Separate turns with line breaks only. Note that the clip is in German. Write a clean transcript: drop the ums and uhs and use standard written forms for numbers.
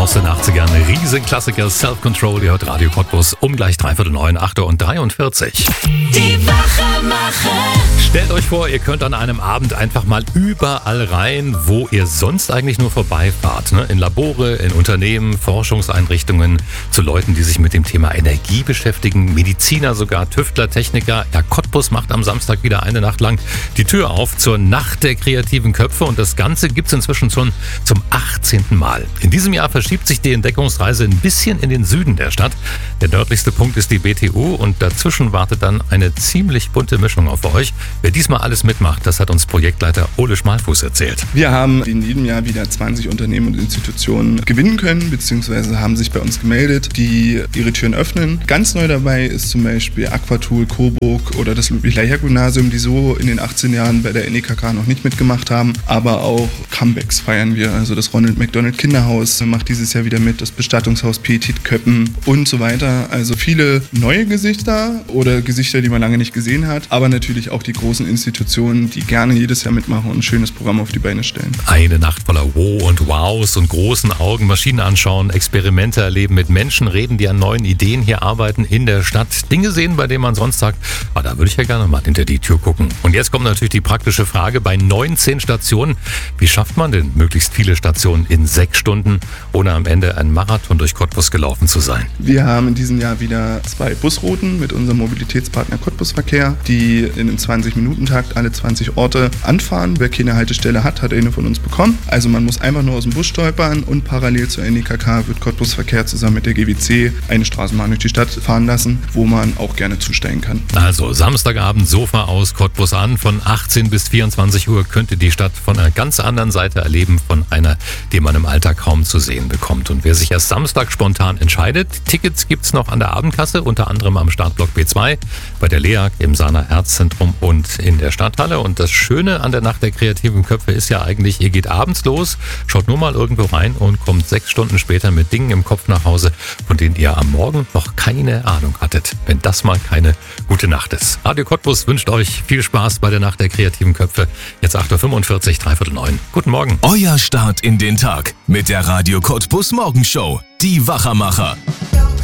aus den 80ern. Riesenklassiker Self-Control, ihr hört Radio Cottbus um gleich 8:45, 8:43.
Die Wachmacher.
Stellt euch vor, ihr könnt an einem Abend einfach mal überall rein, wo ihr sonst eigentlich nur vorbeifahrt. Ne? In Labore, in Unternehmen, Forschungseinrichtungen, zu Leuten, die sich mit dem Thema Energie beschäftigen, Mediziner sogar, Tüftler, Techniker. Ja, Cottbus macht am Samstag wieder eine Nacht lang die Tür auf zur Nacht der kreativen Köpfe und das Ganze gibt's inzwischen schon zum 18. Mal. In diesem Jahr verschiebt sich die Entdeckungsreise ein bisschen in den Süden der Stadt. Der nördlichste Punkt ist die BTU und dazwischen wartet dann eine ziemlich bunte Mischung auf euch. Wer diesmal alles mitmacht, das hat uns Projektleiter Ole Schmalfuß erzählt.
Wir haben in jedem Jahr wieder 20 Unternehmen und Institutionen gewinnen können, beziehungsweise haben sich bei uns gemeldet, die ihre Türen öffnen. Ganz neu dabei ist zum Beispiel Aquatool, Coburg oder das Ludwig-Leiher-Gymnasium, die so in den 18 Jahren bei der NEKK noch nicht mitgemacht haben. Aber auch Comebacks feiern wir. Also das Ronald McDonald Kinderhaus macht dieses Jahr wieder mit, das Bestattungshaus Petit Köppen und so weiter. Also viele neue Gesichter oder Gesichter, die man lange nicht gesehen hat, aber natürlich auch die großen Institutionen, die gerne jedes Jahr mitmachen und ein schönes Programm auf die Beine stellen.
Eine Nacht voller Wow und Wows und großen Augen, Maschinen anschauen, Experimente erleben, mit Menschen reden, die an neuen Ideen hier arbeiten in der Stadt. Dinge sehen, bei denen man sonst sagt, da würde ich ja gerne mal hinter die Tür gucken. Und jetzt kommt natürlich die praktische Frage, bei 19 Stationen, wie schafft man denn möglichst viele Stationen in 6 Stunden, ohne am Ende ein Marathon durch Cottbus gelaufen zu sein?
Wir haben in diesem Jahr wieder 2 Busrouten mit unserem Mobilitätspartner Cottbus-Verkehr, die in einem 20-Minuten-Takt alle 20 Orte anfahren. Wer keine Haltestelle hat, hat eine von uns bekommen. Also man muss einfach nur aus dem Bus stolpern und parallel zur NEKK wird Cottbus-Verkehr zusammen mit der GWC eine Straßenbahn durch die Stadt fahren lassen, wo man auch gerne zusteigen kann.
Also Samstagabend Sofa aus, Cottbus an, von 18 bis 24 Uhr könnt ihr die Stadt von einer ganz anderen Seite erleben, von einer, die man im Alltag kaum zu sehen bekommt. Und wer sich erst Samstag spontan entscheidet, Tickets gibt's noch an der Abendkasse, unter anderem am Startblock B2, bei der LEAG, im Sahner Herzzentrum und in der Stadthalle. Und das Schöne an der Nacht der kreativen Köpfe ist ja eigentlich, ihr geht abends los, schaut nur mal irgendwo rein und kommt 6 Stunden später mit Dingen im Kopf nach Hause, von denen ihr am Morgen noch keine Ahnung hattet. Wenn das mal keine gute Nacht ist. Radio Cottbus wünscht euch viel Spaß bei der Nacht der kreativen Köpfe. Jetzt 8:45, 8:45. Guten Morgen.
Euer Start in den Tag mit der Radio Cottbus Morgenshow. Die Wachmacher.